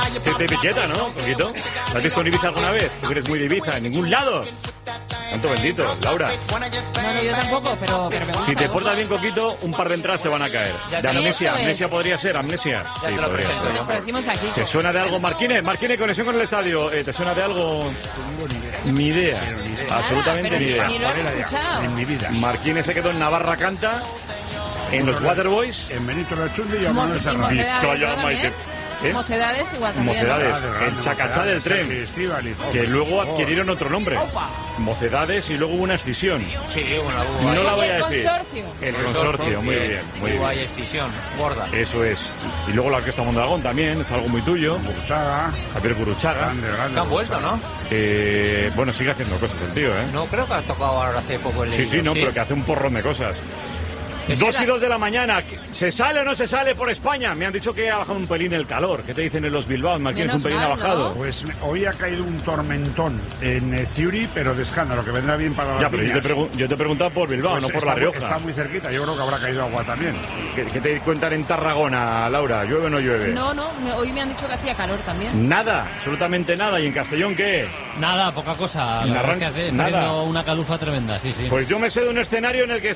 te piqueta, ¿no? Coquito. ¿Has visto en Ibiza alguna vez? ¿Tú eres muy de Ibiza? En ningún lado. Santo bendito, Laura. No, yo tampoco, pero me gusta. Si te portas bien, Coquito, un par de entradas te van a caer. De amnesia, amnesia podría ser, amnesia. Ya te lo presento yo. Eso decimos aquí. ¿Te suena de algo, Marquines? Marquines, conexión con el estadio. ¿Te suena de algo? Ni idea. Absolutamente ni idea. Ni lo he escuchado. En mi vida. Marquines se quedó en Navarra Canta, en los Waterboys. En Benito Lachundi y a Manuel Serrano. Vizcaya, Maite. ¿Eh? Mocedades igual también. Mocedades, Grande, el Chacachá del tren, Estíbaliz, que hombre. luego adquirieron otro nombre. Mocedades y luego hubo una escisión. Sí, una No la voy Y a el decir. consorcio. El consorcio, muy bien, muy Hubo ahí bien. excisión, gorda. Eso es. Y luego la Orquesta Mondragón también, es algo muy tuyo. Burchaga, Javier Guruchaga. grande, grande. Se han vuelto, ¿no? Bueno, sigue haciendo cosas el tío, ¿eh? No, creo que has tocado ahora hace poco el Sí, sí, no, pero que hace un porrón de cosas. 2 y 2 de la mañana. ¿Se sale o no se sale por España? Me han dicho que ha bajado un pelín el calor. ¿Qué te dicen en los Bilbao? Marquines, un Menos pelín ha mal, bajado. ¿no? Pues hoy ha caído un tormentón en Ciuri, pero de escándalo, que vendrá bien para las Ya, pero viñas. yo te he preguntado por Bilbao, Pues no por está La muy- Rioja. Está muy cerquita, yo creo que habrá caído agua también. ¿Qué te cuentan en Tarragona, Laura? ¿Llueve o no llueve? No, hoy me han dicho que hacía calor también. Nada, absolutamente nada. ¿Y en Castellón qué? Nada, poca cosa. La verdad es que está Nada. haciendo una calufa tremenda, sí, sí. Pues yo me sé de un escenario en el que